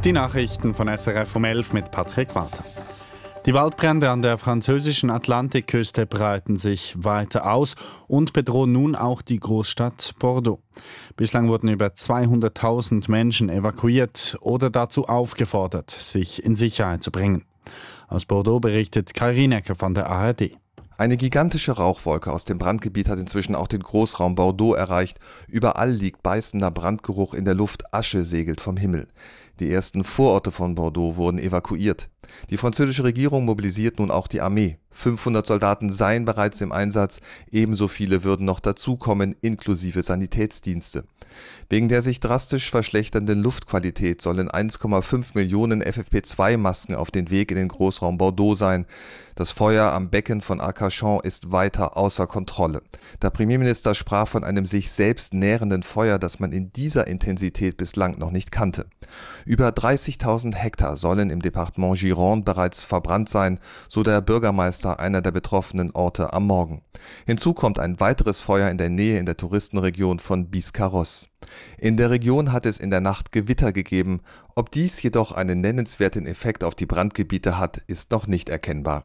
Die Nachrichten von SRF um 11 mit Patrick Walter. Die Waldbrände an der französischen Atlantikküste breiten sich weiter aus und bedrohen nun auch die Großstadt Bordeaux. Bislang wurden über 200.000 Menschen evakuiert oder dazu aufgefordert, sich in Sicherheit zu bringen. Aus Bordeaux berichtet Kai Rienecker von der ARD. Eine gigantische Rauchwolke aus dem Brandgebiet hat inzwischen auch den Großraum Bordeaux erreicht. Überall liegt beißender Brandgeruch in der Luft, Asche segelt vom Himmel. Die ersten Vororte von Bordeaux wurden evakuiert. Die französische Regierung mobilisiert nun auch die Armee. 500 Soldaten seien bereits im Einsatz, ebenso viele würden noch dazukommen, inklusive Sanitätsdienste. Wegen der sich drastisch verschlechternden Luftqualität sollen 1,5 Millionen FFP2-Masken auf den Weg in den Großraum Bordeaux sein. Das Feuer am Becken von Arcachon ist weiter außer Kontrolle. Der Premierminister sprach von einem sich selbst nährenden Feuer, das man in dieser Intensität bislang noch nicht kannte. Über 30.000 Hektar sollen im Departement Gironde bereits verbrannt sein, so der Bürgermeister einer der betroffenen Orte am Morgen. Hinzu kommt ein weiteres Feuer in der Nähe in der Touristenregion von Biscarrosse. In der Region hat es in der Nacht Gewitter gegeben. Ob dies jedoch einen nennenswerten Effekt auf die Brandgebiete hat, ist noch nicht erkennbar.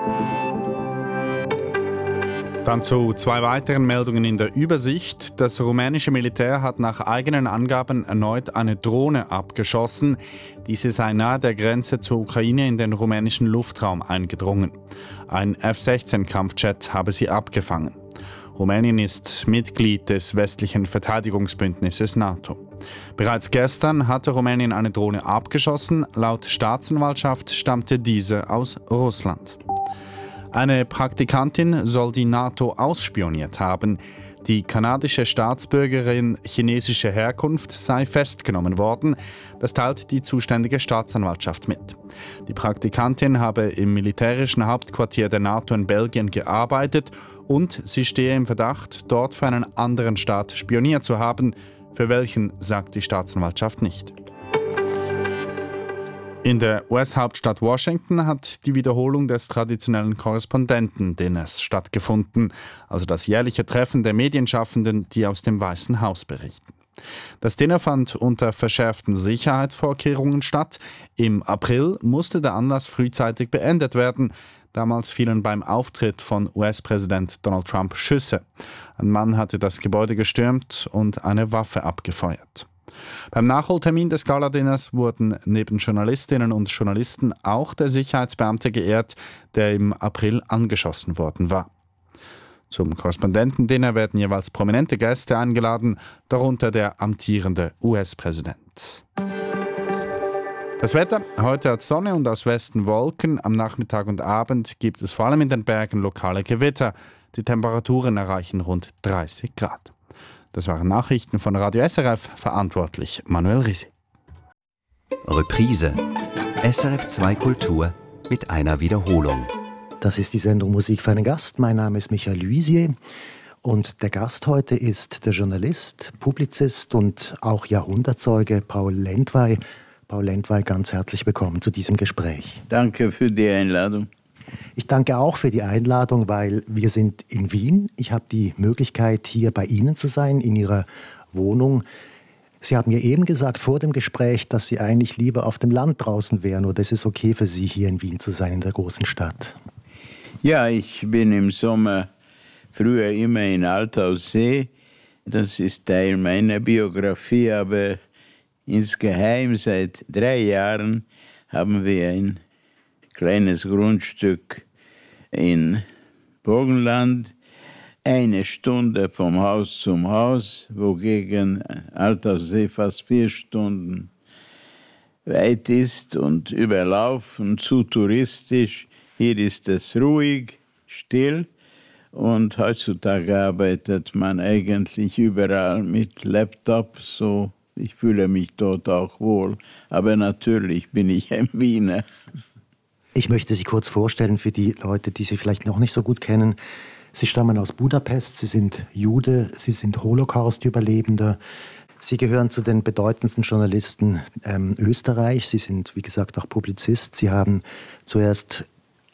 Dann zu zwei weiteren Meldungen in der Übersicht. Das rumänische Militär hat nach eigenen Angaben erneut eine Drohne abgeschossen. Diese sei nahe der Grenze zur Ukraine in den rumänischen Luftraum eingedrungen. Ein F-16-Kampfjet habe sie abgefangen. Rumänien ist Mitglied des westlichen Verteidigungsbündnisses NATO. Bereits gestern hatte Rumänien eine Drohne abgeschossen. Laut Staatsanwaltschaft stammte diese aus Russland. Eine Praktikantin soll die NATO ausspioniert haben. Die kanadische Staatsbürgerin chinesischer Herkunft sei festgenommen worden. Das teilt die zuständige Staatsanwaltschaft mit. Die Praktikantin habe im militärischen Hauptquartier der NATO in Belgien gearbeitet und sie stehe im Verdacht, dort für einen anderen Staat spioniert zu haben. Für welchen, sagt die Staatsanwaltschaft nicht. In der US-Hauptstadt Washington hat die Wiederholung des traditionellen Korrespondentendinners stattgefunden, also das jährliche Treffen der Medienschaffenden, die aus dem Weißen Haus berichten. Das Dinner fand unter verschärften Sicherheitsvorkehrungen statt. Im April musste der Anlass frühzeitig beendet werden. Damals fielen beim Auftritt von US-Präsident Donald Trump Schüsse. Ein Mann hatte das Gebäude gestürmt und eine Waffe abgefeuert. Beim Nachholtermin des Galadinners wurden neben Journalistinnen und Journalisten auch der Sicherheitsbeamte geehrt, der im April angeschossen worden war. Zum Korrespondentendinner werden jeweils prominente Gäste eingeladen, darunter der amtierende US-Präsident. Das Wetter: Heute hat Sonne und aus Westen Wolken. Am Nachmittag und Abend gibt es vor allem in den Bergen lokale Gewitter. Die Temperaturen erreichen rund 30 Grad. Das waren Nachrichten von Radio SRF, verantwortlich Manuel Risi. Reprise. SRF 2 Kultur mit einer Wiederholung. Das ist die Sendung Musik für einen Gast. Mein Name ist Michael Luisier und der Gast heute ist der Journalist, Publizist und auch Jahrhundertzeuge Paul Lendwey. Paul Lendwey, ganz herzlich willkommen zu diesem Gespräch. Danke für die Einladung. Ich danke auch für die Einladung, weil wir sind in Wien. Ich habe die Möglichkeit, hier bei Ihnen zu sein, in Ihrer Wohnung. Sie haben mir eben gesagt vor dem Gespräch, dass Sie eigentlich lieber auf dem Land draußen wären. Oder ist es okay für Sie, hier in Wien zu sein, in der großen Stadt? Ja, ich bin im Sommer früher immer in Altaussee. Das ist Teil meiner Biografie, aber insgeheim seit 3 Jahren haben wir ein kleines Grundstück in Burgenland, 1 Stunde vom Haus zum Haus, wogegen Altaussee fast 4 Stunden weit ist und überlaufen, zu touristisch. Hier ist es ruhig, still und heutzutage arbeitet man eigentlich überall mit Laptop, so ich fühle mich dort auch wohl. Aber natürlich bin ich ein Wiener. Ich möchte Sie kurz vorstellen für die Leute, die Sie vielleicht noch nicht so gut kennen. Sie stammen aus Budapest, Sie sind Jude, Sie sind Holocaust-Überlebender. Sie gehören zu den bedeutendsten Journalisten Österreichs. Sie sind, wie gesagt, auch Publizist. Sie haben zuerst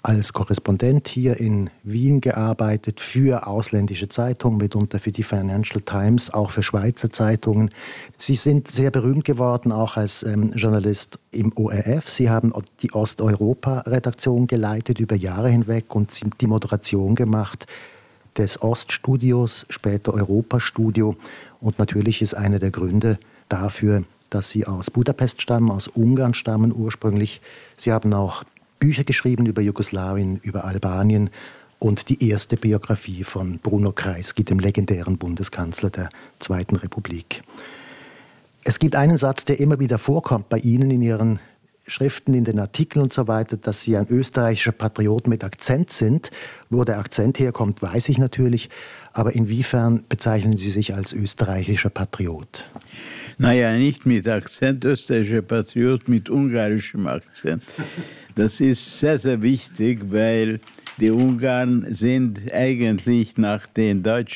als Korrespondent hier in Wien gearbeitet für ausländische Zeitungen, mitunter für die Financial Times, auch für Schweizer Zeitungen. Sie sind sehr berühmt geworden, auch als Journalist im ORF. Sie haben die Osteuropa-Redaktion geleitet über Jahre hinweg und die Moderation gemacht des Oststudios, später Europastudio. Und natürlich ist einer der Gründe dafür, dass Sie aus Budapest stammen, aus Ungarn stammen ursprünglich. Sie haben auch Bücher geschrieben über Jugoslawien, über Albanien und die erste Biografie von Bruno Kreisky, dem legendären Bundeskanzler der Zweiten Republik. Es gibt einen Satz, der immer wieder vorkommt bei Ihnen in Ihren Schriften, in den Artikeln und so weiter, dass Sie ein österreichischer Patriot mit Akzent sind. Wo der Akzent herkommt, weiß ich natürlich. Aber inwiefern bezeichnen Sie sich als österreichischer Patriot? Naja, nicht mit Akzent, österreichischer Patriot, mit ungarischem Akzent. Das ist sehr, sehr wichtig, weil die Ungarn sind eigentlich nach den Deutschen